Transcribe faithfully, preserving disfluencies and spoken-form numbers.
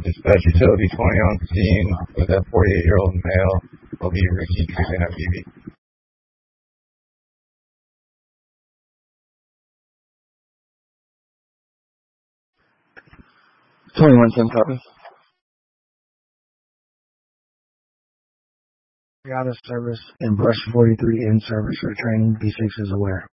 Dispatch Utility twenty on scene with a forty-eight-year-old male. Will be routine treatment of T V. twenty-one ten copy. Out of service and brush forty-three in service for training. B six is aware.